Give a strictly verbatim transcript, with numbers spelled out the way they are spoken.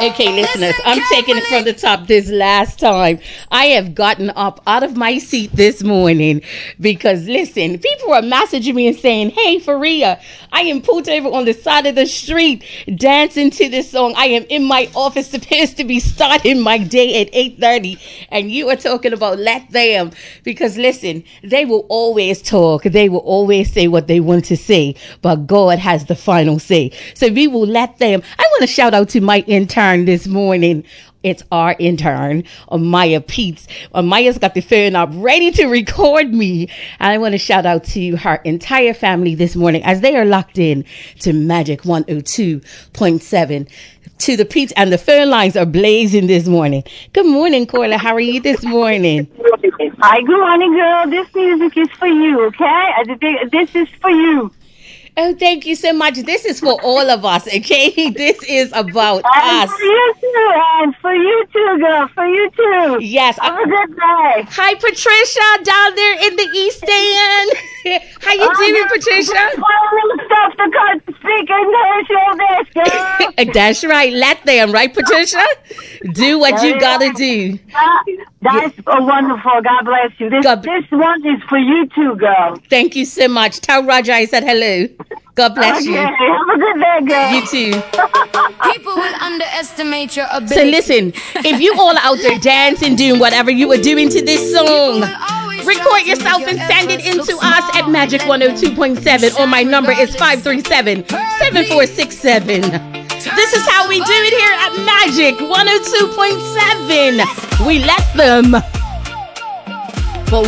Okay, listeners, I'm taking it from the top this last time. I have gotten up out of my seat this morning because, listen, people are messaging me and saying, hey, Faria, I am pulled over on the side of the street dancing to this song. I am in my office, supposed to be starting my day at eight thirty, and you are talking about let them. Because, listen, they will always talk. They will always say what they want to say, but God has the final say. So we will let them. I want to shout out to my intern this morning. It's our intern, Maya Peets. Maya's got the phone up ready to record me. And I want to shout out to her entire family this morning as they are locked in to Magic one oh two point seven. To the Peets, and the phone lines are blazing this morning. Good morning, Corla. How are you this morning? Hi, good morning, girl. This music is for you, okay? This is for you. Oh, thank you so much. This is for all of us, okay? This is about and us. For you too, and for you too, girl. For you too. Yes. Have I, a good day. Hi, Patricia, down there in the East End. How you oh, doing, Patricia? Stuff to cut speak English on this, girl. That's right. Let them, right, Patricia? Do what you gotta do. Uh, that's yeah. wonderful. God bless you. This, God, this one is for you too, girl. Thank you so much. Tell Roger I said hello. God bless okay. you. Have a good day, girl. You too. People will underestimate your ability. So listen, if you all out there dancing, doing whatever you are doing to this song, record yourself and send it in to us at Magic one oh two point seven, or my number is five three seven, seven four six seven. This is how we do it here at Magic one oh two point seven. We let them.